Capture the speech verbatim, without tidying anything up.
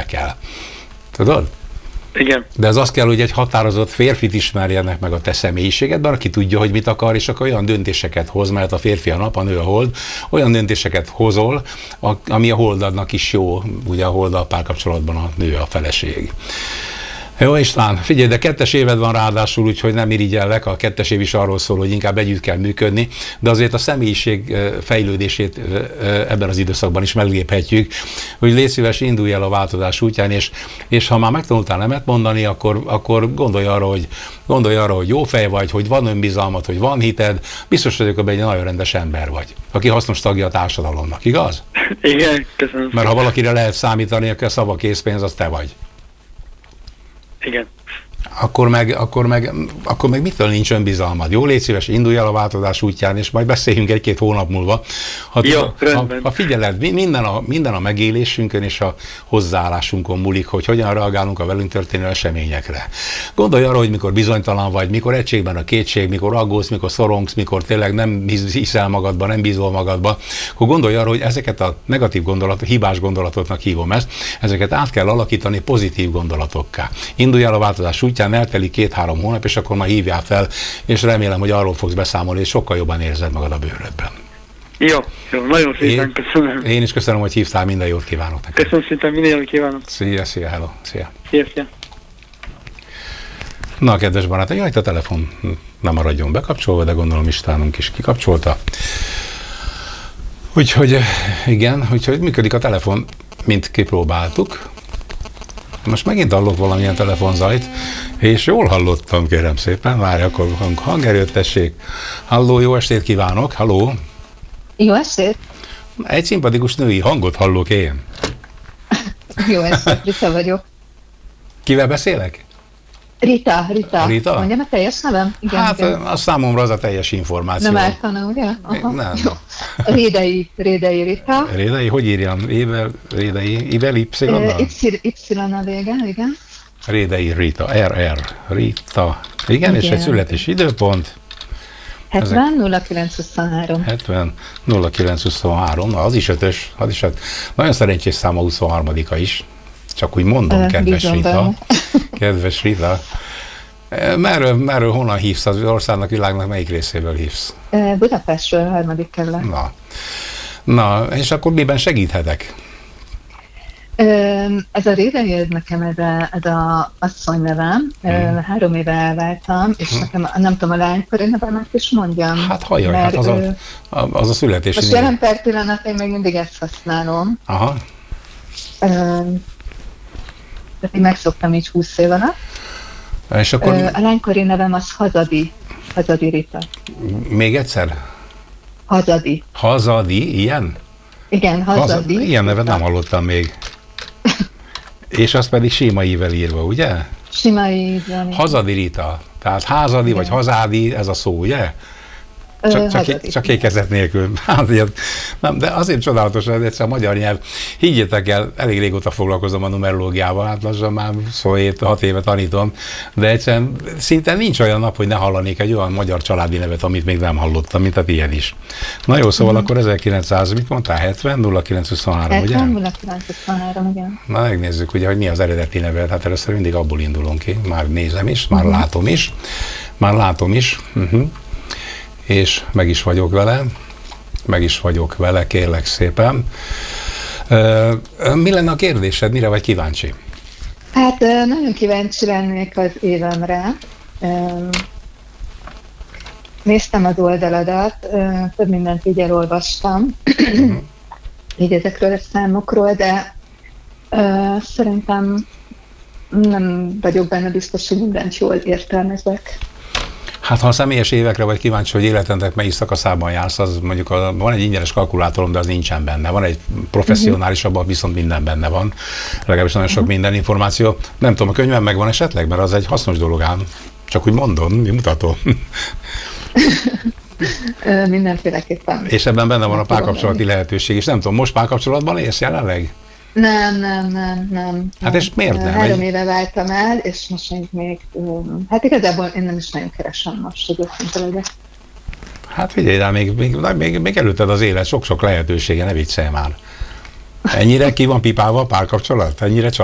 érdekel. Tudod? Igen. De ez azt kell, hogy egy határozott férfit ismerjenek meg a te személyiségedben, aki tudja, hogy mit akar, és akkor olyan döntéseket hoz, mert a férfi a nap, a nő a hold, olyan döntéseket hozol, ami a holdadnak is jó, ugye a holddal párkapcsolatban a nő a feleség. Jó, István, figyelj, de kettes éved van ráadásul, úgyhogy nem irigyellek, a kettes év is arról szól, hogy inkább együtt kell működni, de azért a személyiség fejlődését ebben az időszakban is megléphetjük, hogy légy szíves, indulj el a változás útján, és, és ha már megtanultál nemet mondani, akkor, akkor gondolj arra, hogy, gondolj arra, hogy jó fej vagy, hogy van önbizalmad, hogy van hited, biztos vagyok, hogy egy nagyon rendes ember vagy, aki hasznos tagja a társadalomnak, igaz? Igen, köszönöm. Mert ha valakire lehet számítani, akkor a szava készpénz, az te vagy. Igen. Akkor meg, akkor, meg, akkor meg mitől nincs önbizalmad? Jó, légy szíves, indulj el a változás útján, és majd beszéljünk egy-két hónap múlva. Ha, Jó, ha, ha figyeled, minden a, minden a megélésünkön és a hozzáállásunkon múlik, hogy hogyan reagálunk a velünk történő eseményekre. Gondolj arra, hogy mikor bizonytalan vagy, mikor egységben a kétség, mikor aggódsz, mikor szorongsz, mikor tényleg nem hiszel magadba, nem bízol magadba, akkor gondolj arra, hogy ezeket a negatív gondolatok, hibás gondolatoknak hívom ezt, ezeket át kell alakítani pozitív gondolatokká. Indulj el a változás útján, eltelik két-három hónap, és akkor már hívjál fel, és remélem, hogy arról fogsz beszámolni, és sokkal jobban érzed magad a bőrödben. Jó, jó, nagyon szépen én, köszönöm. Én is köszönöm, hogy hívtál, minden jót kívánok neked. Köszönöm szépen, minden jót kívánok. Szia, szia, hello, szia. Szia, szia. Na, kedves barátok, jaj, a telefon nem maradjon bekapcsolva, de gondolom Istvánunk is kikapcsolta. Úgyhogy igen, úgyhogy működik a telefon, mint kipróbáltuk. Most megint hallok valamilyen telefonzajt, és jól hallottam, kérem szépen. Várj, akkor hang, hangerőt tessék. Halló, jó estét kívánok, halló. Jó estét. Egy szimpatikus női hangot hallok én. Jó estét, Rita vagyok. Kivel beszélek? Rita, Rita. Rita? Mondjam a teljes nevem? Igen, hát igen. a számomra az a teljes információ. Nem ártana, ugye? Aha. Nem. Jó. Rédei, Rédei Rita. Rédei, hogy írjam? Ével, Rédei, Ivel, Y-nal? Y a vége, igen. Rédei Rita, er er, Rita. Igen, igen. És egy születési időpont? hetven nulla kilenc huszonhárom. hetven nulla kilenc huszonhárom, na az is ötös, az is öt. Nagyon szerencsés szám a huszonharmadika is. Csak úgy mondom, uh, kedves Rita. Kedves Rita. Merről, merről honnan hívsz az országnak, világnak, melyik részéből hívsz? Uh, Budapestről, harmadik kerület. Na. Na, és akkor miben segíthetek? Uh, ez a Rédei, ez nekem ez a, ez a asszony nevem. Hmm. Uh, három éve elváltam, és hmm. nekem nem tudom, a lánykori nevemet is mondjam. Hát hajjaj, mert, hát az, a, az a születési most jelen per pillanat én még mindig ezt használom. Aha. Uh, én megszoktam így húsz év alatt. És akkor... A lánykori nevem az Hazadi. Hazadi Rita. Még egyszer? Hazadi. Hazadi, ilyen? Igen, Hazadi. Hazadi. Ilyen nevet nem hallottam még. És az pedig sima ível írva, ugye? Sima ível. Hazadi Rita. Tehát házadi, igen, vagy hazádi, ez a szó, ugye? Csak, csak, csak ékezet nélkül. Hát, nem, de azért csodálatos, hogy egyszer a magyar nyelv. Higgyétek el, elég régóta foglalkozom a numerológiával, hát lassan már szó hét, hat éve tanítom, de egyszerűen szinte nincs olyan nap, hogy ne hallanék egy olyan magyar családi nevet, amit még nem hallottam, mint a tiéd is. Na jó, szóval mm. akkor ezerkilencszáz, mit mondtál, hetven nulla kilenc huszonhárom, ugye? hetven nulla kilenc huszonhárom, igen. Na megnézzük, ugye, hogy mi az eredeti neved. Hát először mindig abból indulunk ki. Már nézem is, már mm. látom is. Már látom is. Uh-huh. És meg is vagyok vele, meg is vagyok vele, kérlek szépen. Mi lenne a kérdésed, mire vagy kíváncsi? Hát nagyon kíváncsi lennék az évemre. Néztem az oldaladat, több mindent így elolvastam, uh-huh. így ezekről a számokról, de szerintem nem vagyok benne biztos, hogy mindent jól értelmezek. Hát ha a személyes évekre vagy kíváncsi, hogy életednek melyik szakaszában jársz, az mondjuk a, van egy ingyenes kalkulátorom, de az nincsen benne. Van egy professzionális, abban viszont minden benne van. Legalábbis nagyon sok minden információ. Nem tudom, a könyvem megvan esetleg, mert az egy hasznos dolog ám. Csak úgy mondom, mutatom. Mindenféleképpen. És ebben benne van a párkapcsolati lehetőség is. Nem tudom, most párkapcsolatban élsz jelenleg? Nem, nem, nem, nem. Hát és miért nem? Három éve váltam el, és most még, még hát igazából én nem is nagyon keresem most, hogy őszinte legyek. Hát figyelj rá, még, még, még, még előtted az élet, sok-sok lehetősége, ne viccelj már. Ennyire ki van pipálva a párkapcsolat? Ennyire